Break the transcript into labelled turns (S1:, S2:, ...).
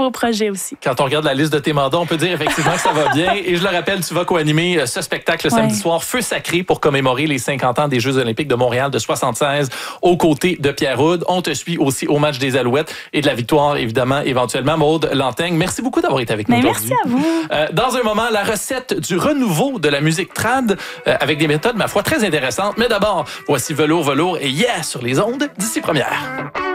S1: nouveaux projets aussi.
S2: Quand on regarde la liste de tes mandats, on peut dire effectivement que ça va bien. Et je le rappelle, tu vas co-animer ce spectacle samedi soir, Feu sacré, pour commémorer les 50 ans des Jeux olympiques de Montréal de 76 aux côtés de Pierre Houde. On te suit aussi au match des Alouettes et de la victoire, évidemment, éventuellement. Maude Lanteigne, merci beaucoup d'avoir été avec nous aujourd'hui.
S1: Merci à vous.
S2: Dans un moment, la recette du renouveau de la musique trad avec des méthodes, ma foi, très intéressantes. Mais d'abord, voici Velours et Yeah sur les ondes d'ici première.